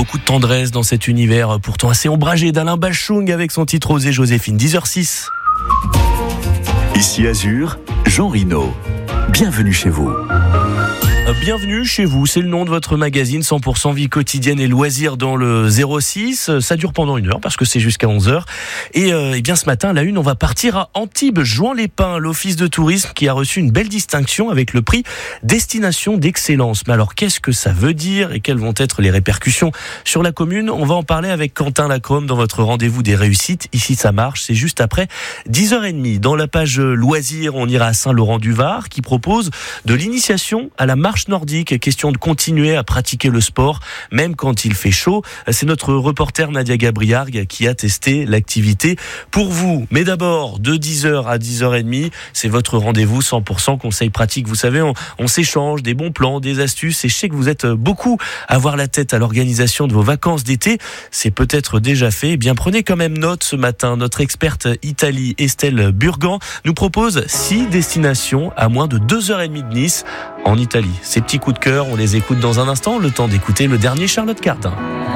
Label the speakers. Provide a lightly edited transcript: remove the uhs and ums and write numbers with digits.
Speaker 1: beaucoup de tendresse dans cet univers pourtant assez ombragé d'Alain Bachung avec son titre Osez Joséphine, 10h06.
Speaker 2: Ici Azur, Jean Rino. Bienvenue chez vous.
Speaker 1: Bienvenue chez vous, c'est le nom de votre magazine 100% vie quotidienne et loisirs dans le 06. Ça dure pendant 1 heure parce que c'est jusqu'à 11h. Et bien ce matin, à la une, on va partir à Antibes, Juan-les-Pins, l'office de tourisme qui a reçu une belle distinction avec le prix Destination d'Excellence. Mais alors qu'est-ce que ça veut dire et quelles vont être les répercussions sur la commune? On va en parler avec Quentin Lacombe dans votre rendez-vous des réussites. Ici ça marche, c'est juste après 10h30. Dans la page loisirs, on ira à Saint-Laurent-du-Var qui propose de l'initiation à la marche nordique, question de continuer à pratiquer le sport même quand il fait chaud. C'est notre reporter Nadia Gabriargue qui a testé l'activité pour vous. Mais d'abord, de 10h à 10h30, c'est votre rendez-vous 100% conseils pratiques. Vous savez, on s'échange des bons plans, des astuces, et je sais que vous êtes beaucoup à avoir la tête à l'organisation de vos vacances d'été. C'est peut-être déjà fait. Eh bien, prenez quand même note ce matin. Notre experte Italie, Estelle Burgan, nous propose 6 destinations à moins de 2h30 de Nice en Italie. Ces petits coups de cœur, on les écoute dans un instant, le temps d'écouter le dernier Charlotte Cardin.